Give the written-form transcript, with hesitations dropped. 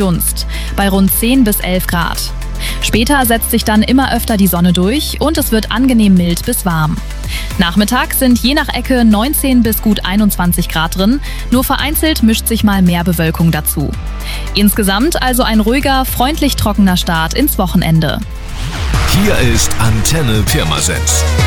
Dunst bei rund 10 bis 11 Grad. Später setzt sich dann immer öfter die Sonne durch und es wird angenehm mild bis warm. Nachmittags sind je nach Ecke 19 bis gut 21 Grad drin, nur vereinzelt mischt sich mal mehr Bewölkung dazu. Insgesamt also ein ruhiger, freundlich trockener Start ins Wochenende. Hier ist Antenne Pirmasens.